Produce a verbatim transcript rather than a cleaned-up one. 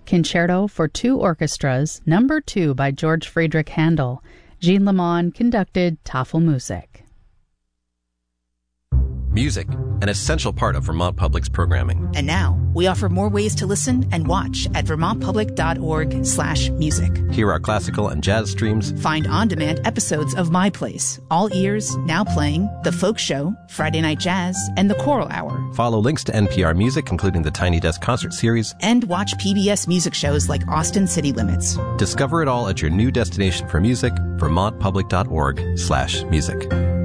Concerto for Two Orchestras, Number two by George Friedrich Handel. Jean Lemon conducted Tafelmusik. Music, an essential part of Vermont Public's programming. And now, we offer more ways to listen and watch at vermontpublic.org slash music. Hear our classical and jazz streams. Find on-demand episodes of My Place, All Ears, Now Playing, The Folk Show, Friday Night Jazz, and The Choral Hour. Follow links to N P R Music, including the Tiny Desk Concert Series. And watch P B S music shows like Austin City Limits. Discover it all at your new destination for music, vermontpublic.org slash music.